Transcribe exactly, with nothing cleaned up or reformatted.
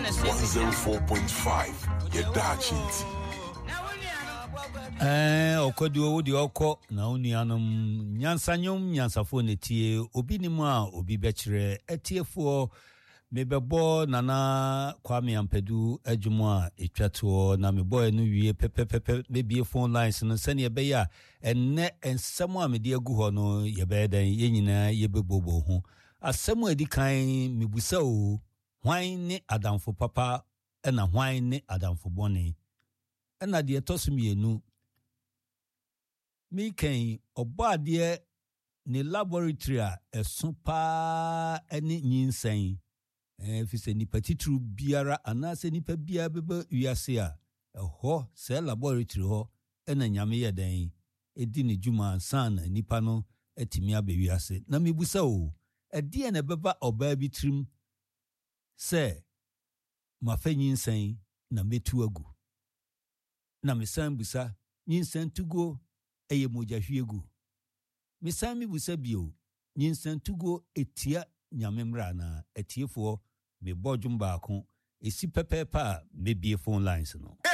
one oh four point five. Yedachiti. Eh, okodu odi okọ na unianum nyansanyum nyansafo netie obi nimu a obi bechire etiefo mebebo nana Kwame Ampedu adwumu a etwato na mebo enu wie pepepepe mebie phone lines no sene ye be ya enne ensem a mede agu ho no ye be den ye nyina ye bebobo ho asem adi kan mebusa o hwan ne adamfo papa ena hwan ne adamfo bone ena de tosumienu mi kan obade ne laboratory a eso pa ene nyinsan eh fise nipa titru biara anase nipa bia beba wiase a ho se laboratory ho ena nyame yeden edi ne djuma san nipa no etimi abewiase na mebusa o edi na beba oba bi trim se mafa nyinsan na metu agu na mesan busa nyinsan tugo eye mojahwiegu mesan mi busa bio nyinsan tugo etia nyamemra na etiefo me bodwum baako esi pepepa me bie phone lines no